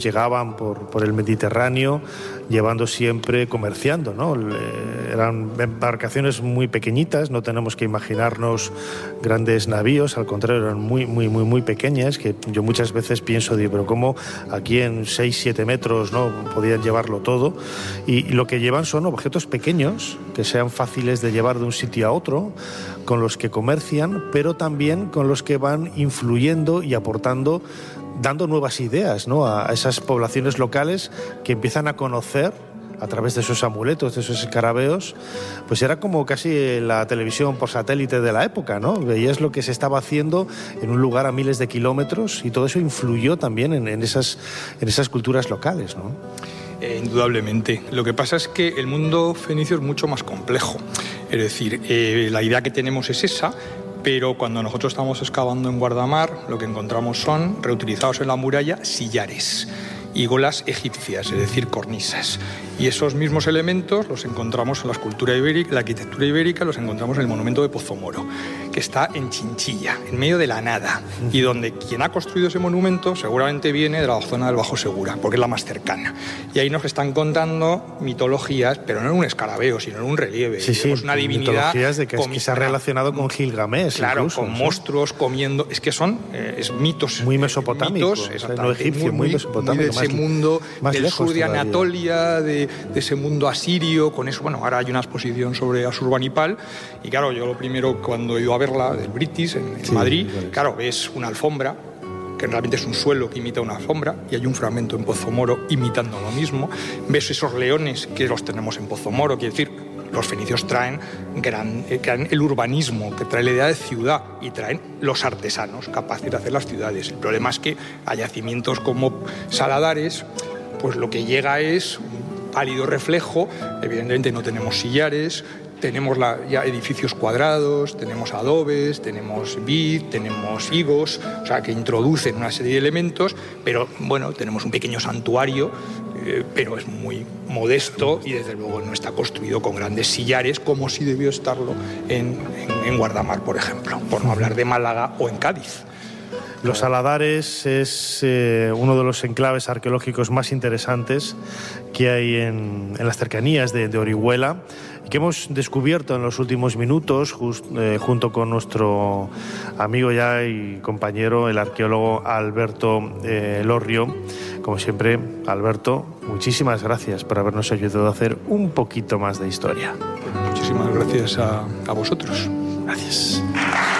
Llegaban por el Mediterráneo, llevando siempre, comerciando, ¿no? Eran embarcaciones muy pequeñitas, no tenemos que imaginarnos grandes navíos, al contrario, eran muy pequeñas, que yo muchas veces pienso, digo, pero ¿cómo aquí en 6-7 metros, ¿no?, podían llevarlo todo? Y lo que llevan son objetos pequeños, que sean fáciles de llevar de un sitio a otro, con los que comercian, pero también con los que van influyendo y aportando, dando nuevas ideas, ¿no?, a esas poblaciones locales que empiezan a conocer a través de esos amuletos, de esos escarabeos. Pues era como casi la televisión por satélite de la época, ¿no? Veías lo que se estaba haciendo en un lugar a miles de kilómetros y todo eso influyó también en esas culturas locales, ¿no? Indudablemente. Lo que pasa es que el mundo fenicio es mucho más complejo. Es decir, la idea que tenemos es esa, pero cuando nosotros estamos excavando en Guardamar, lo que encontramos son, reutilizados en la muralla, sillares y golas egipcias, es decir, cornisas. Y esos mismos elementos los encontramos en la escultura ibérica, en la arquitectura ibérica, los encontramos en el monumento de Pozomoro, que está en Chinchilla, en medio de la nada, y donde quien ha construido ese monumento seguramente viene de la zona del Bajo Segura, porque es la más cercana. Y ahí nos están contando mitologías, pero no en un escarabeo, sino en un relieve. Sí, una divinidad mitologías de que se ha relacionado con Gilgamesh. Claro, incluso, con monstruos comiendo. Es que son mitos. Muy mesopotámicos, no egipcio, muy mesopotámico. De ese mundo del lejos sur de todavía. Anatolia, de ese mundo asirio, con eso. Bueno, ahora hay una exposición sobre Asurbanipal, y claro, yo lo primero, cuando he ido a verla, del British, en Madrid, claro, ves una alfombra, que realmente es un suelo que imita una alfombra, y hay un fragmento en Pozomoro imitando lo mismo. Ves esos leones que los tenemos en Pozomoro, quiere decir, los fenicios traen el urbanismo, que trae la idea de ciudad, y traen los artesanos capaces de hacer las ciudades. El problema es que a yacimientos como Saladares, pues lo que llega es un pálido reflejo. Evidentemente no tenemos sillares, tenemos ya edificios cuadrados, tenemos adobes, tenemos vid, tenemos higos, o sea, que introducen una serie de elementos, pero bueno, tenemos un pequeño santuario, pero es muy modesto y desde luego no está construido con grandes sillares como sí debió estarlo en Guardamar, por ejemplo, por no hablar de Málaga o en Cádiz. Los Saladares es uno de los enclaves arqueológicos más interesantes que hay en las cercanías de Orihuela, y que hemos descubierto en los últimos minutos junto con nuestro amigo ya y compañero, el arqueólogo Alberto Lorrio. Como siempre, Alberto, muchísimas gracias por habernos ayudado a hacer un poquito más de historia. Muchísimas gracias a vosotros. Gracias.